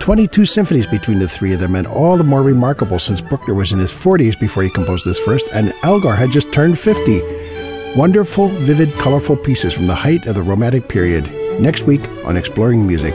22 symphonies between the three of them, and all the more remarkable since Bruckner was in his 40s before he composed his first, and Elgar had just turned 50. Wonderful, vivid, colorful pieces from the height of the Romantic period. Next week on Exploring Music.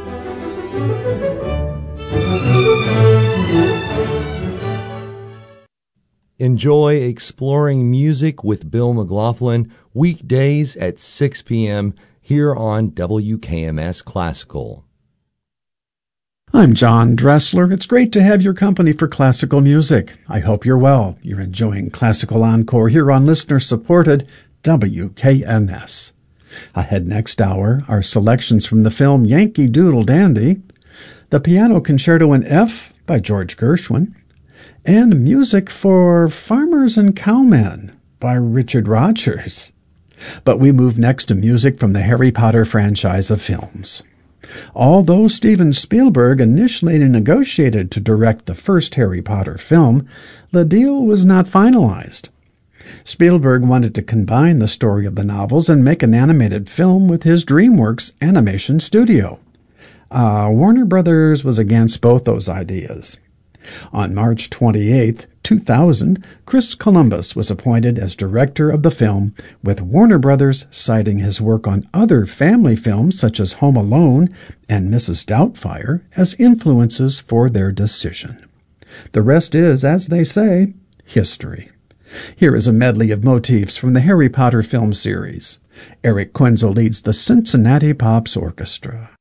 Enjoy Exploring Music with Bill McLaughlin weekdays at 6 p.m. here on WKMS Classical. I'm John Dressler. It's great to have your company for classical music. I hope you're well. You're enjoying Classical Encore here on listener-supported WKMS. Ahead next hour are selections from the film Yankee Doodle Dandy, the Piano Concerto in F by George Gershwin, and music for Farmers and Cowmen by Richard Rodgers. But we move next to music from the Harry Potter franchise of films. Although Steven Spielberg initially negotiated to direct the first Harry Potter film, the deal was not finalized. Spielberg wanted to combine the story of the novels and make an animated film with his DreamWorks animation studio. Warner Brothers was against both those ideas. On March 28, 2000, Chris Columbus was appointed as director of the film, with Warner Brothers citing his work on other family films such as Home Alone and Mrs. Doubtfire as influences for their decision. The rest is, as they say, history. Here is a medley of motifs from the Harry Potter film series. Eric Quenzel leads the Cincinnati Pops Orchestra.